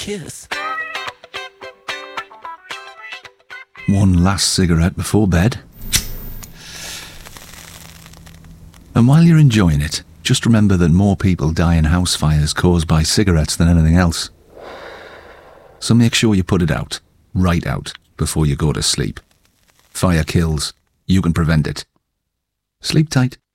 kiss. One last cigarette before bed. And while you're enjoying it, just remember that more people die in house fires caused by cigarettes than anything else. So make sure you put it out, right out, before you go to sleep. Fire kills. You can prevent it. Sleep tight.